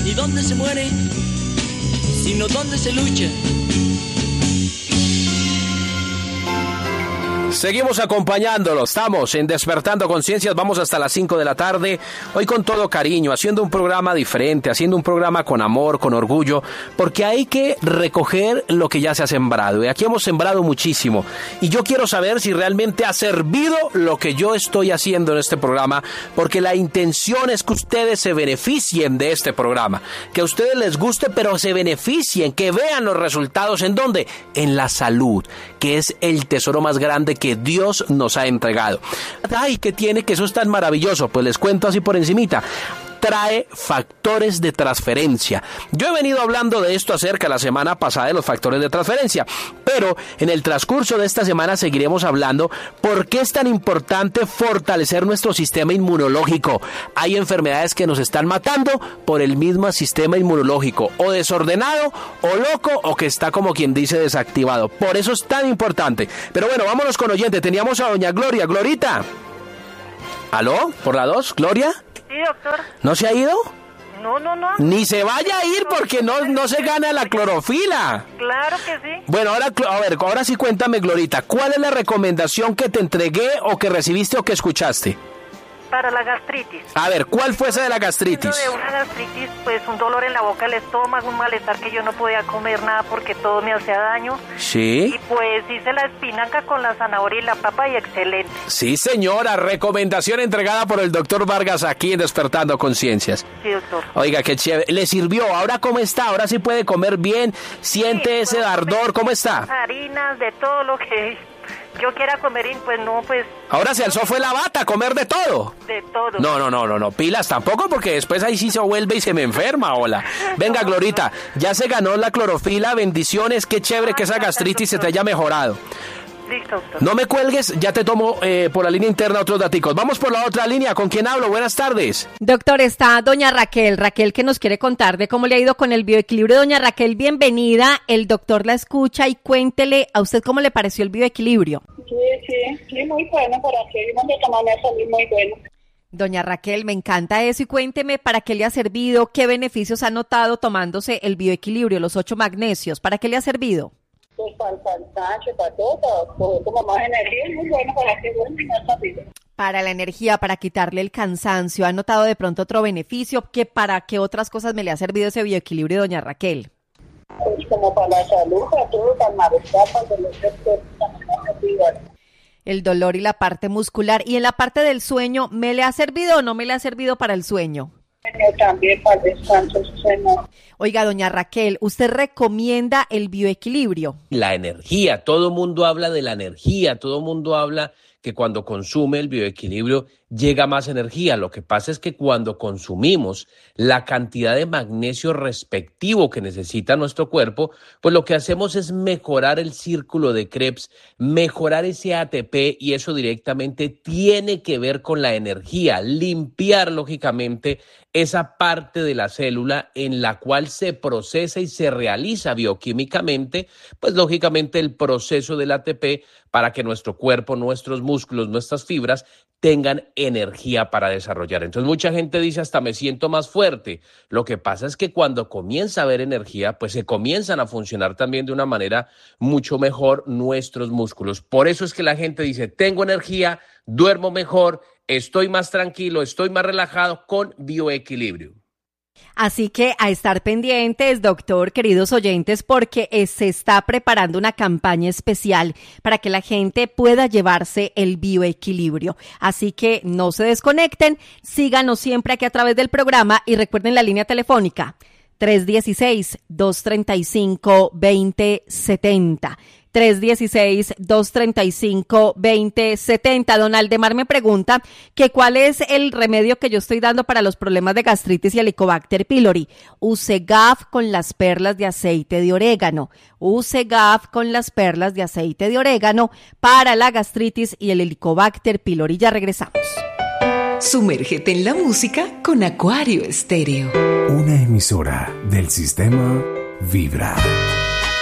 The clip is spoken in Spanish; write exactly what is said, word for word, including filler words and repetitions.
ni dónde se muere, sino dónde se lucha. Seguimos acompañándolo, estamos en Despertando Conciencias, vamos hasta las cinco de la tarde, hoy con todo cariño, haciendo un programa diferente, haciendo un programa con amor, con orgullo, porque hay que recoger lo que ya se ha sembrado, y aquí hemos sembrado muchísimo, y yo quiero saber si realmente ha servido lo que yo estoy haciendo en este programa, porque la intención es que ustedes se beneficien de este programa, que a ustedes les guste, pero se beneficien, que vean los resultados, ¿en dónde? En la salud, que es el tesoro más grande que Dios nos ha entregado. Ay, ¿qué tiene que eso es tan maravilloso? Pues les cuento así por encimita. Trae factores de transferencia. Yo he venido hablando de esto acerca la semana pasada de los factores de transferencia, pero en el transcurso de esta semana seguiremos hablando por qué es tan importante fortalecer nuestro sistema inmunológico. Hay enfermedades que nos están matando por el mismo sistema inmunológico, o desordenado, o loco, o que está como quien dice desactivado. Por eso es tan importante. Pero bueno, vámonos con oyente. Teníamos a doña Gloria. Glorita. ¿Aló? ¿Por la dos? ¿Gloria? Sí, doctor. ¿No se ha ido? No, no, no. Ni se vaya a ir porque no, no se gana la clorofila. Claro que sí. Bueno, ahora, a ver, ahora sí cuéntame, Glorita, ¿cuál es la recomendación que te entregué o que recibiste o que escuchaste? Para la gastritis. A ver, ¿cuál fue esa de la gastritis? De una gastritis, pues un dolor en la boca, el estómago, un malestar que yo no podía comer nada porque todo me hacía daño. Sí. Y pues hice la espinaca con la zanahoria y la papa y excelente. Sí, señora, recomendación entregada por el doctor Vargas aquí en Despertando Conciencias. Sí, doctor. Oiga, qué chévere. ¿Le sirvió? ¿Ahora cómo está? ¿Ahora sí puede comer bien? ¿Siente sí, ese ardor? ¿Cómo está? Harinas, de todo lo que yo quiera comer y pues no, pues... Ahora se alzó fue la bata, comer de todo. De todo. No, no, no, no, no, pilas tampoco porque después ahí sí se vuelve y se me enferma, hola. Venga, no, Glorita, no. Ya se ganó la clorofila, bendiciones, qué chévere ah, que esa gastritis se te haya mejorado. Listo, doctor. No me cuelgues, ya te tomo eh, por la línea interna otros daticos. Vamos por la otra línea, ¿con quién hablo? Buenas tardes. Doctor, está doña Raquel, Raquel que nos quiere contar de cómo le ha ido con el bioequilibrio. Doña Raquel, bienvenida, el doctor la escucha y cuéntele a usted cómo le pareció el bioequilibrio. Sí, sí, sí, muy bueno, para que de esta manera salir muy bueno. Doña Raquel, me encanta eso y cuénteme para qué le ha servido, qué beneficios ha notado tomándose el bioequilibrio, los ocho magnesios, ¿para qué le ha servido? Pues para el cansancio, para todo, para coger como más energía, es muy bueno para que duerme más rápido. Para la energía, para quitarle el cansancio, ¿ha notado de pronto otro beneficio? ¿Qué, ¿Para qué otras cosas me le ha servido ese bioequilibrio, doña Raquel? Pues como para la salud, para todo, para el malestar, para el dolor de cuerpo, el dolor y la parte muscular. ¿Y en la parte del sueño, me le ha servido o no me le ha servido para el sueño? También para el descanso, sueño. Oiga, doña Raquel, ¿usted recomienda el bioequilibrio? La energía, todo mundo habla de la energía, todo mundo habla que cuando consume el bioequilibrio llega más energía. Lo que pasa es que cuando consumimos la cantidad de magnesio respectivo que necesita nuestro cuerpo, pues lo que hacemos es mejorar el círculo de Krebs, mejorar ese A T P y eso directamente tiene que ver con la energía, limpiar lógicamente esa parte de la célula en la cual se procesa y se realiza bioquímicamente, pues lógicamente el proceso del A T P para que nuestro cuerpo, nuestros músculos, nuestras fibras tengan energía para desarrollar. Entonces mucha gente dice hasta me siento más fuerte. Lo que pasa es que cuando comienza a haber energía, pues se comienzan a funcionar también de una manera mucho mejor nuestros músculos. Por eso es que la gente dice tengo energía, duermo mejor, estoy más tranquilo, estoy más relajado con bioequilibrio. Así que a estar pendientes, doctor, queridos oyentes, porque se está preparando una campaña especial para que la gente pueda llevarse el bioequilibrio. Así que no se desconecten, síganos siempre aquí a través del programa y recuerden la línea telefónica tres uno seis, dos tres cinco, dos cero siete cero. tres uno seis, dos tres cinco, dos cero siete cero. Don Aldemar me pregunta que cuál es el remedio que yo estoy dando para los problemas de gastritis y Helicobacter pylori. Use G A F con las perlas de aceite de orégano. Use G A F con las perlas de aceite de orégano para la gastritis y el Helicobacter pylori. Ya regresamos. Sumérgete en la música con Acuario Estéreo. Una emisora del sistema Vibra.